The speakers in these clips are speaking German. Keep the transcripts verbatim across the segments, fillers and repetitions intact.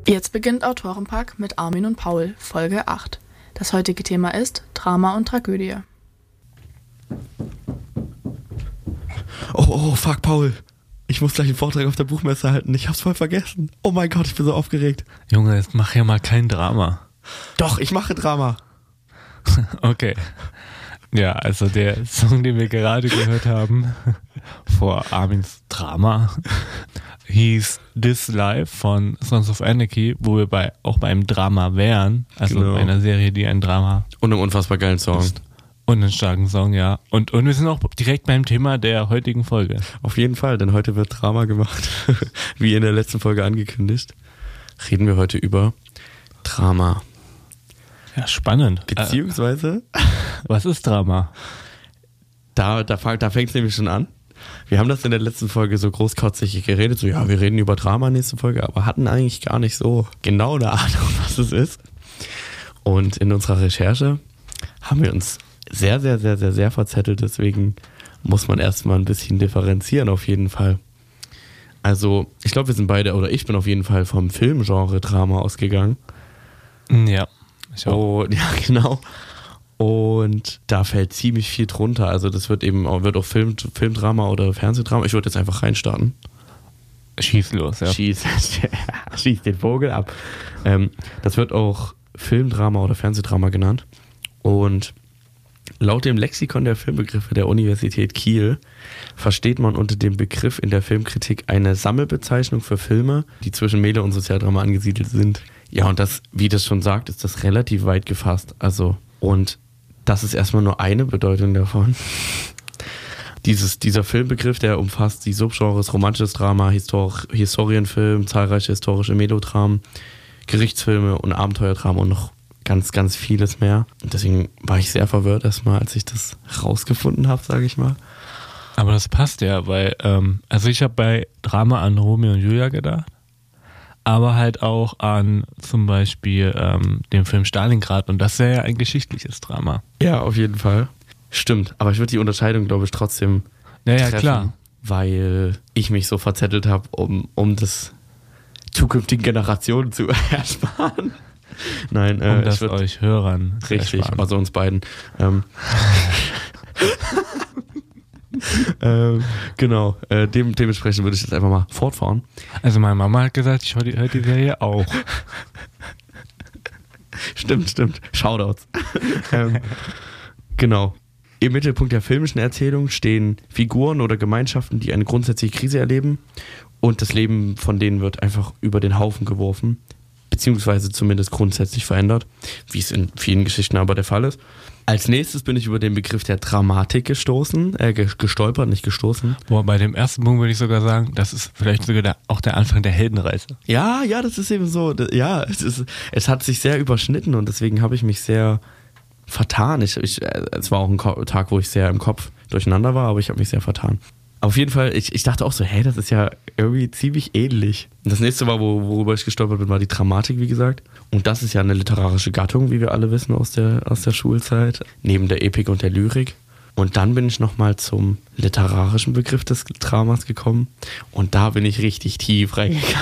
Jetzt beginnt Autorenpark mit Armin und Paul, Folge acht. Das heutige Thema ist Drama und Tragödie. Oh, oh, fuck, Paul. Ich muss gleich einen Vortrag auf der Buchmesse halten. Ich hab's voll vergessen. Oh mein Gott, ich bin so aufgeregt. Junge, jetzt mach ja mal kein Drama. Doch, ich mache Drama. Okay. Ja, also der Song, den wir gerade gehört haben, vor Armins Drama, hieß This Life von Sons of Anarchy, wo wir bei, auch beim Drama wären. Also Genau. bei einer Serie, die ein Drama Und einen unfassbar geilen Song. ist. Und einen starken Song, ja. Und, und wir sind auch direkt beim Thema der heutigen Folge. Auf jeden Fall, denn heute wird Drama gemacht. Wie in der letzten Folge angekündigt, reden wir heute über Drama. Ja, spannend. Beziehungsweise, Äh, was ist Drama? da, da, fang- da fängt es nämlich schon an. Wir haben das in der letzten Folge so großkotzig geredet, so ja, wir reden über Drama nächste Folge, aber hatten eigentlich gar nicht so genau eine Ahnung, was es ist. Und in unserer Recherche haben wir uns sehr, sehr, sehr, sehr, sehr verzettelt, deswegen muss man erstmal ein bisschen differenzieren auf jeden Fall. Also, ich glaube, wir sind beide, oder ich bin auf jeden Fall vom Filmgenre Drama ausgegangen. Ja. Ich auch. Oh, ja, genau. Und da fällt ziemlich viel drunter. Also das wird eben auch, wird auch Film, Filmdrama oder Fernsehdrama. Ich würde jetzt einfach reinstarten. Schieß los, ja. Schieß, schieß den Vogel ab. Ähm, das wird auch Filmdrama oder Fernsehdrama genannt. Und laut dem Lexikon der Filmbegriffe der Universität Kiel versteht man unter dem Begriff in der Filmkritik eine Sammelbezeichnung für Filme, die zwischen Mele und Sozialdrama angesiedelt sind. Ja, und das, wie das schon sagt, ist das relativ weit gefasst. Also, und das ist erstmal nur eine Bedeutung davon. Dieses, dieser Filmbegriff, der umfasst die Subgenres romantisches Drama, Histor- Historienfilm, zahlreiche historische Melodramen, Gerichtsfilme und Abenteuerdrama und noch ganz, ganz vieles mehr. Und deswegen war ich sehr verwirrt erstmal, als ich das rausgefunden habe, sage ich mal. Aber das passt ja, weil, ähm, also ich habe bei Drama an Romeo und Julia gedacht, aber halt auch an zum Beispiel ähm, den Film Stalingrad und das wäre ja ein geschichtliches Drama. Ja, auf jeden Fall. Stimmt, aber ich würde die Unterscheidung, glaube ich, trotzdem Naja, treffen, klar. weil ich mich so verzettelt habe, um, um das zukünftigen Generationen zu ersparen. Nein, äh, Um ich das würd, euch Hörern zu richtig, ersparen. also uns beiden. Ähm, ähm, genau, äh, dem, dementsprechend würde ich jetzt einfach mal fortfahren. Also meine Mama hat gesagt, ich höre die, hör die Serie auch. Stimmt, stimmt. Shoutouts. ähm, genau. Im Mittelpunkt der filmischen Erzählung stehen Figuren oder Gemeinschaften, die eine grundsätzliche Krise erleben und das Leben von denen wird einfach über den Haufen geworfen, beziehungsweise zumindest grundsätzlich verändert, wie es in vielen Geschichten aber der Fall ist. Als nächstes bin ich über den Begriff der Dramatik gestoßen, äh, gestolpert, nicht gestoßen. Boah, bei dem ersten Punkt würde ich sogar sagen, das ist vielleicht sogar der, auch der Anfang der Heldenreise. Ja, ja, das ist eben so. Ja, es, ist, es hat sich sehr überschnitten und deswegen habe ich mich sehr vertan. Ich, ich, es war auch ein Ko- Tag, wo ich sehr im Kopf durcheinander war, aber ich habe mich sehr vertan. Auf jeden Fall, ich, ich dachte auch so, hey, das ist ja irgendwie ziemlich ähnlich. Und das nächste war, wo, worüber ich gestolpert bin, war die Dramatik, wie gesagt. Und das ist ja eine literarische Gattung, wie wir alle wissen aus der, aus der Schulzeit, neben der Epik und der Lyrik. Und dann bin ich nochmal zum literarischen Begriff des Dramas gekommen. Und da bin ich richtig tief reingegangen.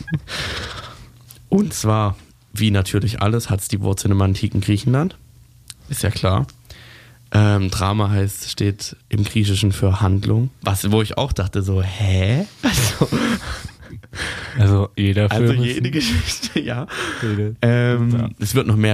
Und zwar, wie natürlich alles, hat es die Wurzeln im antiken Griechenland. Ist ja klar. Ähm, Drama heißt, steht im Griechischen für Handlung. Was, wo ich auch dachte so, hä? Also, Also jeder Film also ist jede ein- Geschichte, ja. jede- Ähm, Ja. Es wird noch mehr